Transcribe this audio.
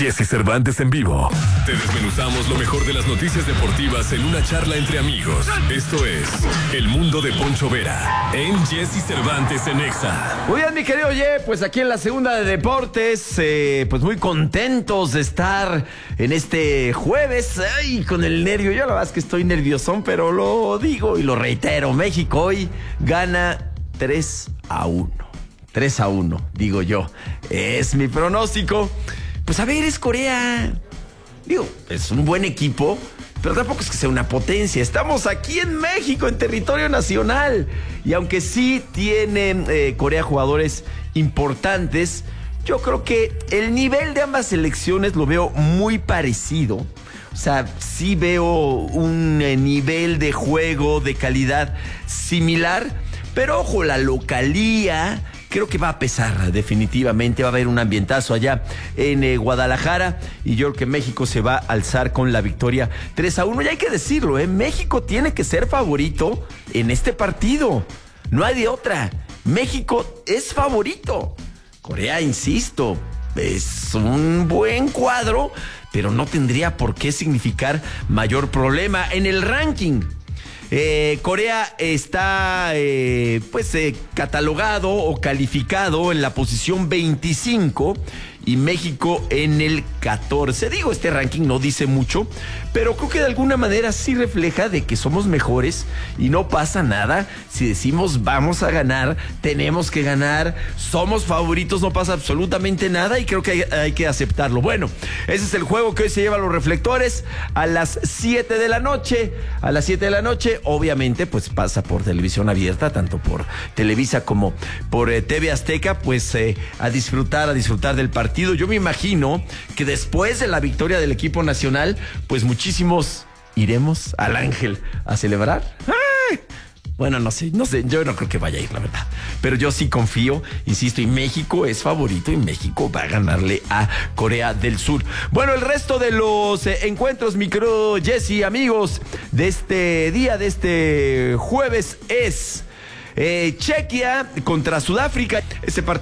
Jesse Cervantes en vivo. Te desmenuzamos lo mejor de las noticias deportivas en una charla entre amigos. Esto es El Mundo de Poncho Vera en Jesse Cervantes en Exa. Muy bien, mi querido Oye, pues aquí en la segunda de deportes, pues muy contentos de estar en este jueves. Ay, con el nervio, yo la verdad es que estoy nerviosón, pero lo digo y lo reitero. México hoy gana 3-1. 3-1, digo yo. Es mi pronóstico. Pues a ver, es Corea. Digo, es un buen equipo, pero tampoco es que sea una potencia. Estamos aquí en México, en territorio nacional. Y aunque sí tienen Corea jugadores importantes, yo creo que el nivel de ambas selecciones lo veo muy parecido. O sea, sí veo un nivel de juego, de calidad similar. Pero ojo, la localía creo que va a pesar definitivamente. Va a haber un ambientazo allá en Guadalajara. Y yo creo que México se va a alzar con la victoria 3-1. Y hay que decirlo, México tiene que ser favorito en este partido. No hay de otra. México es favorito. Corea, insisto, es un buen cuadro, pero no tendría por qué significar mayor problema en el ranking. Corea está catalogado o calificado en la posición 25 y México en el 14. Digo, este ranking no dice mucho, pero creo que de alguna manera sí refleja de que somos mejores y no pasa nada si decimos vamos a ganar, tenemos que ganar, somos favoritos, no pasa absolutamente nada y creo que hay que aceptarlo. Bueno, ese es el juego que hoy se lleva a los reflectores a las 7 de la noche. A las 7 de la noche, obviamente, pues pasa por televisión abierta, tanto por Televisa como por TV Azteca, pues a disfrutar del partido. Yo me imagino que después de la victoria del equipo nacional, pues muchísimos iremos al Ángel a celebrar. ¡Ay! Bueno, no sé, yo no creo que vaya a ir, la verdad. Pero yo sí confío, insisto, y México es favorito y México va a ganarle a Corea del Sur. Bueno, el resto de los encuentros, micro Jesse, amigos, de este día, de este jueves es Chequia contra Sudáfrica. Ese partido